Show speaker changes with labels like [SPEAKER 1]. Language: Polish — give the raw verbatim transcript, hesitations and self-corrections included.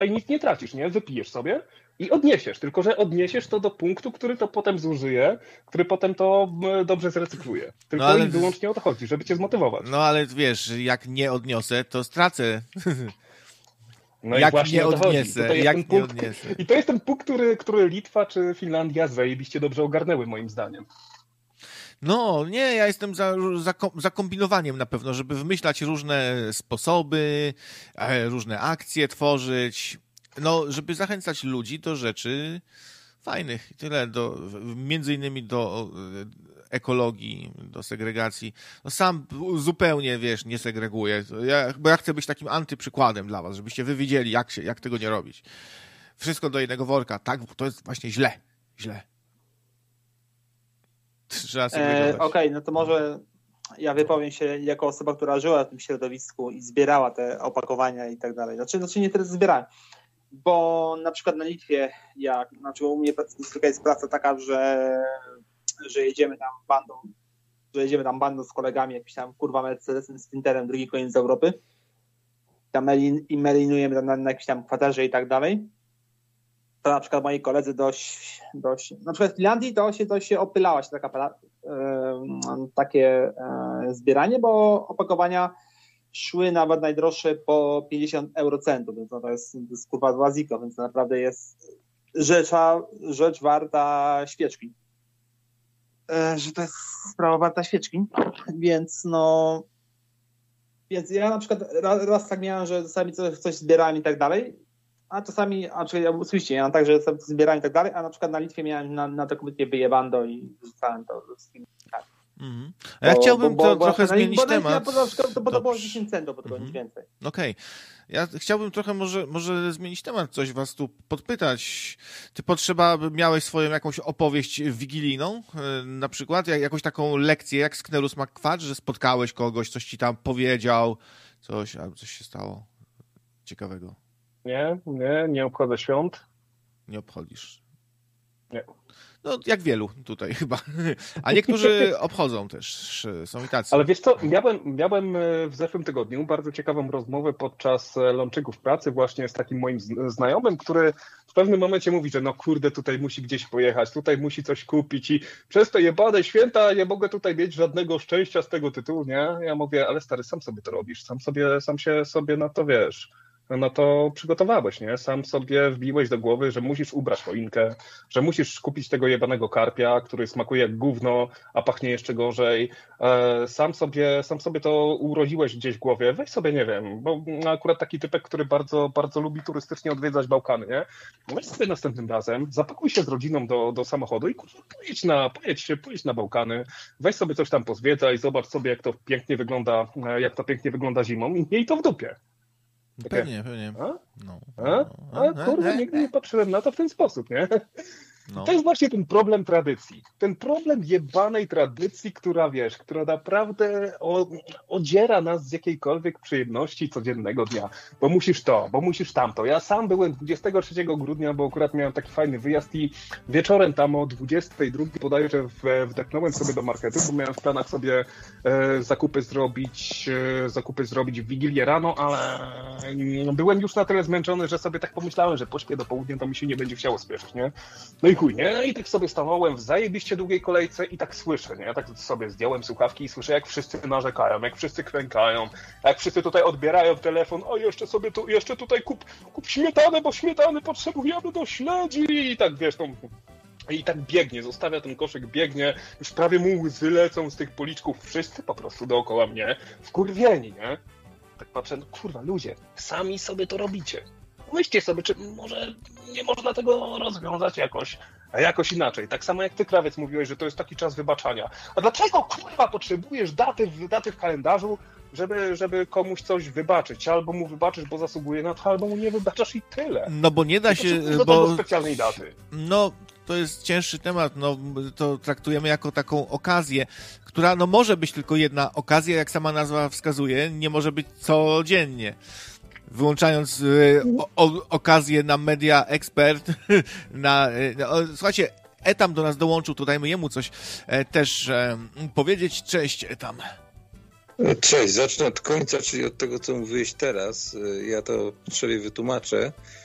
[SPEAKER 1] i nic nie tracisz, nie? Wypijesz sobie i odniesiesz, tylko że odniesiesz to do punktu, który to potem zużyje, który potem to dobrze zrecykluje. Tylko no ale... i wyłącznie o to chodzi, żeby cię zmotywować.
[SPEAKER 2] No ale wiesz, jak nie odniosę, to stracę.
[SPEAKER 1] No
[SPEAKER 2] jak
[SPEAKER 1] i właśnie
[SPEAKER 2] nie
[SPEAKER 1] o to chodzi.
[SPEAKER 2] odniesę, jak nie
[SPEAKER 1] punkt,
[SPEAKER 2] odniesę.
[SPEAKER 1] I to jest ten punkt, który, który Litwa czy Finlandia zajebiście dobrze ogarnęły, moim zdaniem.
[SPEAKER 2] No, nie, ja jestem za, za, za kombinowaniem na pewno, żeby wymyślać różne sposoby, różne akcje tworzyć, no, żeby zachęcać ludzi do rzeczy fajnych. Tyle, do, między innymi do ekologii, do segregacji. No sam zupełnie, wiesz, nie segreguję, ja, bo ja chcę być takim antyprzykładem dla was, żebyście wy wiedzieli, jak, się, jak tego nie robić. Wszystko do jednego worka, tak, to jest właśnie źle, źle.
[SPEAKER 3] E, Okej, okay, no to może ja wypowiem się jako osoba, która żyła w tym środowisku i zbierała te opakowania i tak dalej. Znaczy, znaczy nie tyle zbierałem, bo na przykład na Litwie, jak, znaczy u mnie jest praca taka, że, że jedziemy tam bandą, że jedziemy tam bandą z kolegami, jakimś tam kurwa Mercedesem, Sprinterem, drugi koniec Europy. Tam melin, i melinujemy tam na, na jakimś tam kwaterze i tak dalej. To na przykład moi koledzy dość, dość na przykład w Finlandii to się, to się opylała się taka, e, takie e, zbieranie, bo opakowania szły nawet najdroższe po pięćdziesiąt eurocentów, więc no to jest, to jest kurwa dwa ziko, więc to naprawdę jest rzecz, rzecz warta świeczki. E, że to jest sprawa warta świeczki, więc no więc ja na przykład raz, raz tak miałem, że czasami coś, coś zbierałem i tak dalej, a czasami, a czyli ja oczywiście ja mam tak, że zbierałem i tak dalej, a na przykład na Litwie miałem na, na to kompletnie wyjebando i rzucałem to wszystkim. Tak.
[SPEAKER 2] Mm. A ja bo, chciałbym bo, to bo, trochę bo, zmienić
[SPEAKER 3] bo,
[SPEAKER 2] temat.
[SPEAKER 3] Bo, bo, bo to było dziesięć centów, bo to mm. nic więcej.
[SPEAKER 2] Okej. Okay. Ja chciałbym trochę może, może zmienić temat, coś was tu podpytać. Ty potrzeba, miałeś swoją jakąś opowieść wigilijną, na przykład, jak, jakąś taką lekcję, jak Sknerus McQuatch, że spotkałeś kogoś, coś ci tam powiedział, coś, albo coś się stało ciekawego.
[SPEAKER 1] Nie, nie, nie obchodzę świąt.
[SPEAKER 2] Nie obchodzisz?
[SPEAKER 1] Nie.
[SPEAKER 2] No, jak wielu tutaj chyba. A niektórzy obchodzą też, są i tacy.
[SPEAKER 1] Ale wiesz co, miałem, miałem w zeszłym tygodniu bardzo ciekawą rozmowę podczas lunchików pracy właśnie z takim moim znajomym, który w pewnym momencie mówi, że no kurde, tutaj musi gdzieś pojechać, tutaj musi coś kupić i przez te jebane święta nie mogę tutaj mieć żadnego szczęścia z tego tytułu, nie? Ja mówię, ale stary, sam sobie to robisz, sam sobie, sam się sobie na to wiesz. No to przygotowałeś, nie? Sam sobie wbiłeś do głowy, że musisz ubrać choinkę, że musisz kupić tego jebanego karpia, który smakuje jak gówno, a pachnie jeszcze gorzej. Sam sobie, sam sobie to urodziłeś gdzieś w głowie. Weź sobie, nie wiem, bo akurat taki typek, który bardzo, bardzo lubi turystycznie odwiedzać Bałkany, nie? Weź sobie następnym razem, zapakuj się z rodziną do, do samochodu i kurwa, pojedź na, pojedź, pojedź na Bałkany, weź sobie coś tam pozwiedzaj, zobacz sobie, jak to pięknie wygląda, jak to pięknie wygląda zimą i miej to w dupie.
[SPEAKER 2] Pewnie, pewnie.
[SPEAKER 1] A? No. A? A? Kurwa, nigdy nie patrzyłem na to w ten sposób, nie? No. To jest właśnie ten problem tradycji. Ten problem jebanej tradycji, która, wiesz, która naprawdę o, odziera nas z jakiejkolwiek przyjemności codziennego dnia. Bo musisz to, bo musisz tamto. Ja sam byłem dwudziestego trzeciego grudnia, bo akurat miałem taki fajny wyjazd i wieczorem tam o dwudziestej drugiej bodajże wdechnąłem sobie do marketu, bo miałem w planach sobie e, zakupy zrobić, e, zakupy zrobić w Wigilię rano, ale no, byłem już na tyle zmęczony, że sobie tak pomyślałem, że pośpię do południa, to mi się nie będzie chciało spieszyć, nie? No i chuj, nie? I tak sobie stanąłem w zajebiście długiej kolejce i tak słyszę, nie? Ja tak sobie zdjąłem słuchawki i słyszę, jak wszyscy narzekają, jak wszyscy klękają, jak wszyscy tutaj odbierają telefon, o jeszcze sobie tu, jeszcze tutaj kup, kup śmietanę, bo śmietany potrzebujemy do śledzi i tak, wiesz, no, i tak biegnie, zostawia ten koszyk, biegnie, już prawie mu łzy lecą z tych policzków, wszyscy po prostu dookoła mnie, wkurwieni, nie? Tak patrzę, no kurwa, ludzie, sami sobie to robicie. Myślcie sobie, czy może nie można tego rozwiązać jakoś, a jakoś inaczej. Tak samo jak ty, Krawiec, mówiłeś, że to jest taki czas wybaczania. A dlaczego, kurwa, potrzebujesz daty, daty w kalendarzu, żeby, żeby komuś coś wybaczyć? Albo mu wybaczysz, bo zasługuje na to, albo mu nie wybaczasz i tyle.
[SPEAKER 2] No bo nie da się,
[SPEAKER 1] do
[SPEAKER 2] bo...
[SPEAKER 1] tego specjalnej daty.
[SPEAKER 2] No, to jest cięższy temat, no to traktujemy jako taką okazję, która no może być tylko jedna okazja, jak sama nazwa wskazuje, nie może być codziennie. Wyłączając y, o, o, okazję na Media Expert, na, y, o, słuchajcie, Etam do nas dołączył, to dajmy jemu coś e, też e, powiedzieć. Cześć, Etam.
[SPEAKER 4] Cześć, zacznę od końca, czyli od tego, co mówiłeś teraz. Ja to sobie wytłumaczę.